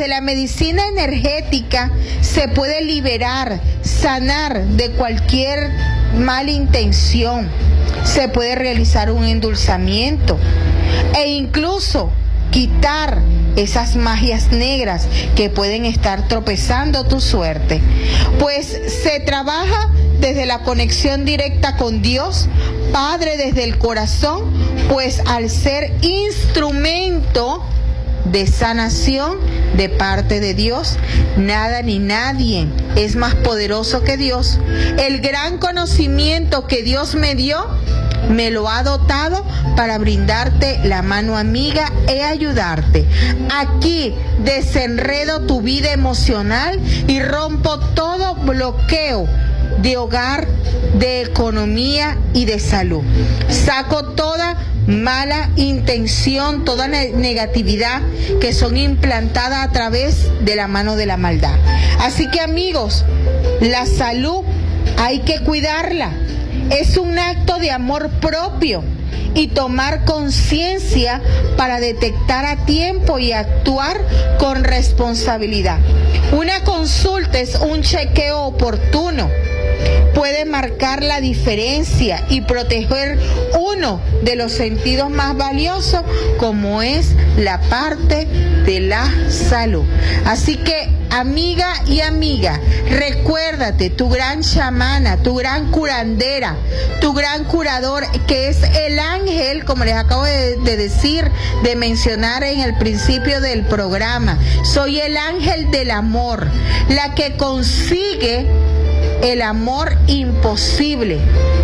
Desde la medicina energética se puede liberar, sanar de cualquier mala intención. Se puede realizar un endulzamiento e incluso quitar esas magias negras que pueden estar tropezando tu suerte. Pues se trabaja desde la conexión directa con Dios, Padre, desde el corazón, pues al ser instrumento de sanación de parte de Dios, nada ni nadie es más poderoso que Dios. El gran conocimiento que Dios me dio, me lo ha dotado para brindarte la mano amiga e ayudarte. Aquí desenredo tu vida emocional y rompo todo bloqueo de hogar, de economía y de salud. Saco toda mala intención, toda negatividad que son implantadas a través de la mano de la maldad. Así que, amigos, la salud hay que cuidarla. Es un acto de amor propio y tomar conciencia para detectar a tiempo y actuar con responsabilidad. Una consulta es un chequeo oportuno. Puede marcar la diferencia y proteger uno de los sentidos más valiosos, como es la parte de la salud. Así que, amiga y amiga, recuérdate, tu gran chamana, tu gran curandera, tu gran curador, que es el ángel, como les acabo de decir, de mencionar en el principio del programa. Soy el ángel del amor, la que consigue el amor imposible.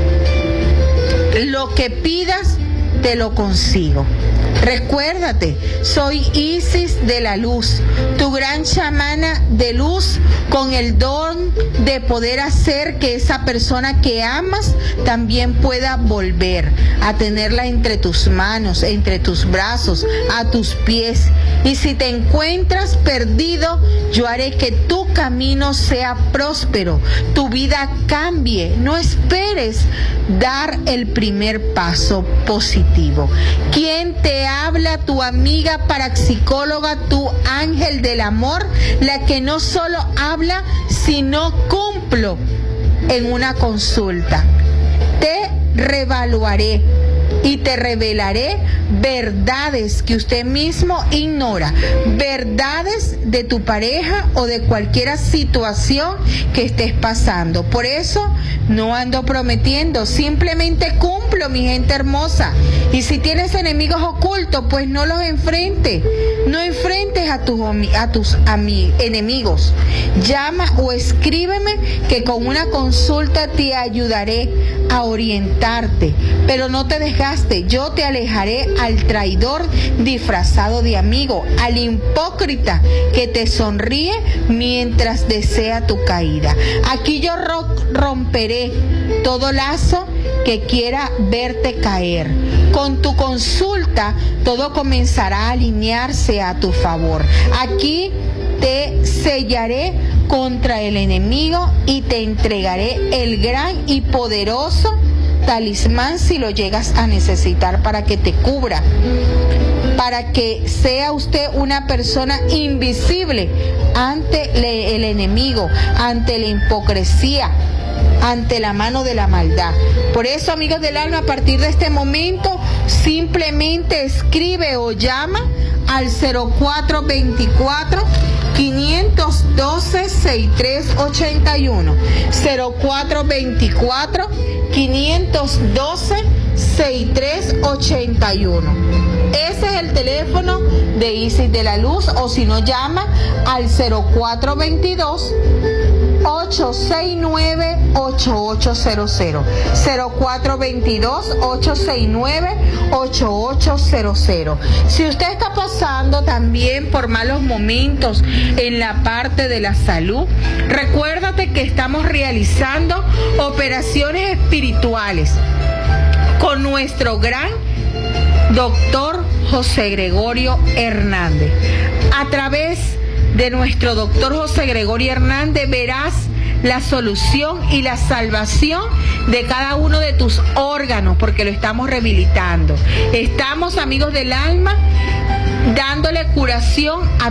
Lo que pidas, te lo consigo. Recuérdate, soy Isis de la luz, tu gran chamana de luz, con el don de poder hacer que esa persona que amas también pueda volver a tenerla entre tus manos, entre tus brazos, a tus pies. Y si te encuentras perdido, yo haré que tu camino sea próspero, tu vida cambie. No esperes dar el primer paso positivo. ¿Quién te habla? Tu amiga parapsicóloga, tu ángel del amor, la que no solo habla, sino cumplo en una consulta. Te revaluaré y te revelaré verdades que usted mismo ignora, verdades de tu pareja o de cualquier situación que estés pasando. Por eso no ando prometiendo, simplemente cumplo, mi gente hermosa. Y si tienes enemigos ocultos, pues no los enfrentes, no enfrentes a tus enemigos. Llama o escríbeme, que con una consulta te ayudaré a orientarte, pero no te desgastes. Yo te alejaré al traidor disfrazado de amigo, al hipócrita que te sonríe mientras desea tu caída. Aquí yo romperé todo lazo que quiera verte caer. Con tu consulta todo comenzará a alinearse a tu favor. Aquí te sellaré contra el enemigo y te entregaré el gran y poderoso talismán si lo llegas a necesitar, para que te cubra, para que sea usted una persona invisible ante el enemigo, ante la hipocresía, ante la mano de la maldad. Por eso, amigos del alma, a partir de este momento simplemente escribe o llama al 0424 512 6381, 0424 512 6381. Ese es el teléfono de Isis de la Luz, o si no, llama al 0422 869-8800, 0422-869-8800. Si usted está pasando también por malos momentos en la parte de la salud, recuérdate que estamos realizando operaciones espirituales con nuestro gran doctor José Gregorio Hernández. A través de nuestro doctor José Gregorio Hernández verás la solución y la salvación de cada uno de tus órganos, porque lo estamos rehabilitando. Estamos, amigos del alma, dándole curación a